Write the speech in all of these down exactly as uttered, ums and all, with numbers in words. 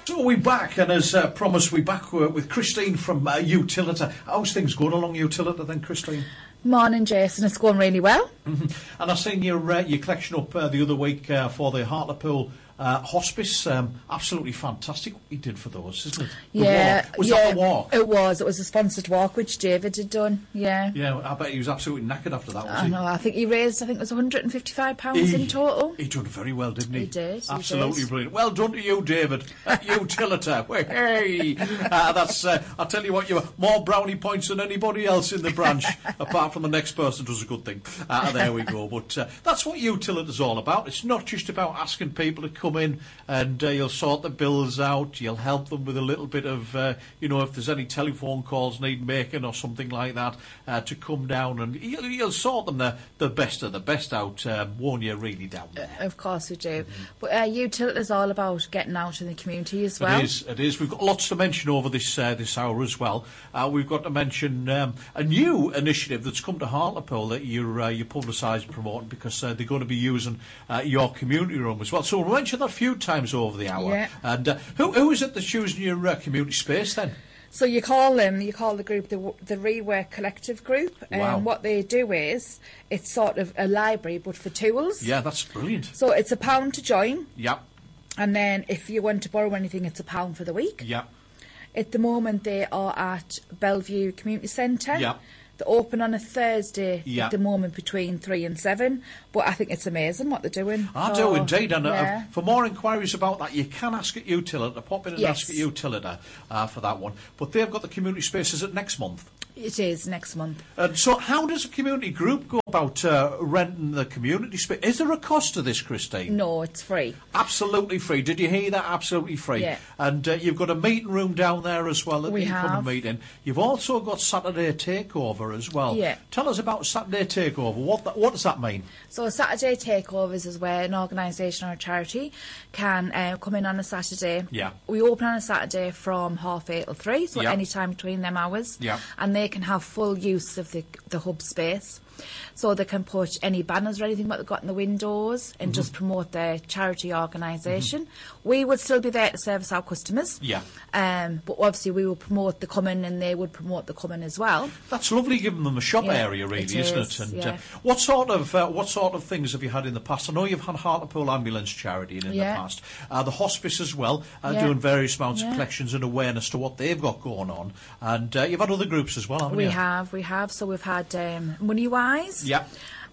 So we're back, and as uh, promised, we're back uh, with Christine from uh, Utilita. How's things going along Utilita then, Christine? Morning, Jason. It's going really well. Mm-hmm. And I've seen your uh, your collection up uh, the other week uh, for the Hartlepool uh, Hospice. Um, absolutely fantastic what you did for those, isn't it? The yeah. walk. Was yeah, that the walk? It was. It was a sponsored walk, which David had done. Yeah. Yeah, I bet he was absolutely knackered after that, was I he? know. I think he raised, I think it was one hundred and fifty-five pounds He- in total. He done very well, didn't he? He did, he Absolutely did. brilliant. Well done to you, David. Uh, Utilita. Well, hey, uh, that's. Uh, I'll tell you what, you have more brownie points than anybody else in the branch, apart from the next person does a good thing. Uh, there we go. But uh, that's what Utilita's all about. It's not just about asking people to come in and uh, you'll sort the bills out. You'll help them with a little bit of, uh, you know, if there's any telephone calls need making or something like that, uh, to come down and you'll, you'll sort them the, the best of the best out, um, won't you, really, down there? Of course we do. Mm-hmm. But uh, Utilita's all about getting out in the community as well. It is, it is. We've got lots to mention over this uh, this hour as well. Uh, we've got to mention um, a new initiative that's come to Hartlepool that you're, uh, you're publicising and promoting because uh, they're going to be using uh, your community room as well. So we'll mention that a few times over the hour. Yeah. And uh, who, who is it that's using your uh, community space then? So you call them, you call the group the the Rework Collective Group, and Wow. what they do is it's sort of a library but for tools. Yeah, that's brilliant. So it's a pound to join, Yeah, and then if you want to borrow anything, it's a pound for the week. yeah, At the moment, they are at Bellevue Community Centre. yeah. They're open on a Thursday Yeah. at the moment between three and seven. But I think it's amazing what they're doing. I So, do indeed, and uh, yeah. for more inquiries about that, you can ask at Utilita. Pop in and Yes. ask at Utilita uh, for that one. But they've got the community spaces at next month. It is next month. And so, how does a community group go about uh, renting the community space? Is there a cost to this, Christine? No, it's free. Absolutely free. Did you hear that? Absolutely free. Yeah. And uh, you've got a meeting room down there as well that We you can come and have. meet in. You've also got Saturday Takeover as well. Yeah. Tell us about Saturday Takeover. What th- what does that mean? So Saturday takeovers is where an organisation or a charity can uh, come in on a Saturday. Yeah. We open on a Saturday from half eight till three, so Yeah. any time between them hours. Yeah. And they can have full use of the the hub space. So they can put any banners or anything that they've got in the windows and Mm-hmm. just promote their charity organisation. Mm-hmm. We would still be there to service our customers. Yeah. Um, but obviously we will promote the coming and they would promote the coming as well. That's lovely, giving them a shop Yeah, area, really, it isn't is, it? And yeah. uh, what sort of uh, what sort of things have you had in the past? I know you've had Hartlepool Ambulance Charity in, in Yeah. the past, uh, the hospice as well, uh, Yeah. doing various amounts of Yeah. collections and awareness to what they've got going on. And uh, you've had other groups as well, haven't We you? have, we have. So we've had um, Moneywise. Yeah.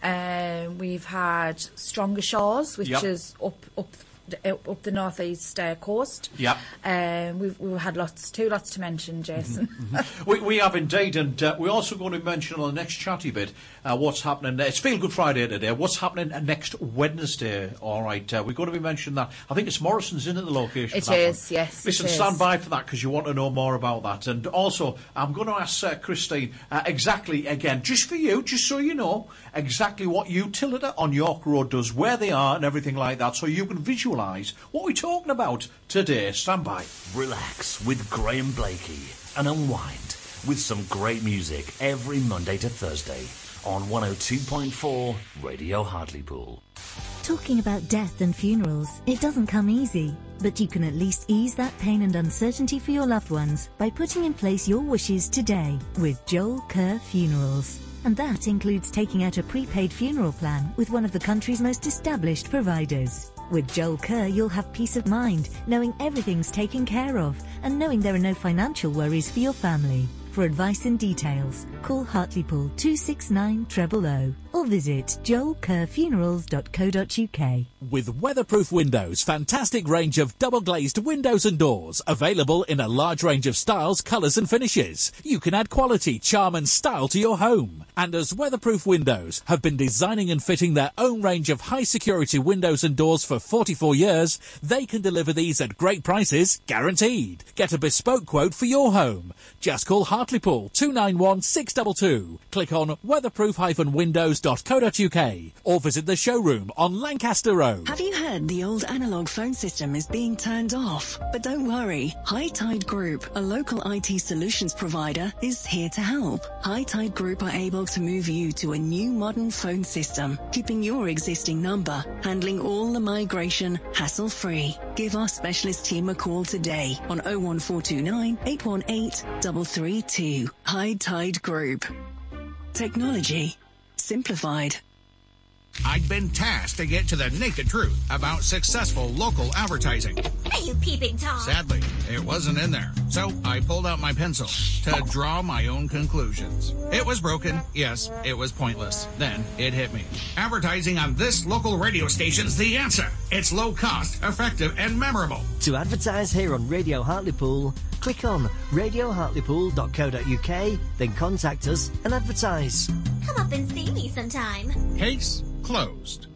Um, we've had Stronger Shores, which Yep. is up up the, up the northeast uh, coast. Yeah. Um, we've we've had lots, two lots to mention, Jason. we, we have indeed, and uh, we're also going to mention on the next chatty bit uh, what's happening. It's Feel Good Friday today. What's happening uh, next Wednesday? All right, uh, we're going to be mentioning that. I think it's Morrison's in at the location. It for that is, one. yes, it Listen, is. stand by for that because you want to know more about that. And also, I'm going to ask uh, Christine uh, exactly again, just for you, just so you know exactly what Utilita on York Road does, where they are, and everything like that, so you can visualise what we're talking about today. Stand by. Relax with Graham Blakey and unwind with some great music every Monday to Thursday on one oh two point four Radio Hartlepool. Talking about death and funerals, it doesn't come easy, but you can at least ease that pain and uncertainty for your loved ones by putting in place your wishes today with Joel Kerr Funerals. And that includes taking out a prepaid funeral plan with one of the country's most established providers. With Joel Kerr, you'll have peace of mind, knowing everything's taken care of and knowing there are no financial worries for your family. For advice and details, call Hartlepool two six nine zero zero zero or visit joel kerr funerals dot co dot uk. With Weatherproof Windows, fantastic range of double-glazed windows and doors, available in a large range of styles, colours and finishes. You can add quality, charm and style to your home. And as Weatherproof Windows have been designing and fitting their own range of high-security windows and doors for forty-four years, they can deliver these at great prices, guaranteed. Get a bespoke quote for your home. Just call Hartlepool two nine one six two two. Click on weatherproof dash windows dot co dot uk or visit the showroom on Lancaster Road. Have you heard the old analogue phone system is being turned off? But don't worry, High Tide Group, a local I T solutions provider, is here to help. High Tide Group are able to move you to a new modern phone system, keeping your existing number, handling all the migration hassle-free. Give our specialist team a call today on oh one four two nine, eight one eight, three three two. High Tide Group. Technology simplified. I'd been tasked to get to the naked truth about successful local advertising. Are you peeping Tom? Sadly, it wasn't in there. So I pulled out my pencil to draw my own conclusions. It was broken. Yes, it was pointless. Then it hit me. Advertising on this local radio station's the answer. It's low cost, effective, and memorable. To advertise here on Radio Hartlepool, click on radio hartlepool dot co dot uk, then contact us and advertise. Come up and see me sometime. Case closed.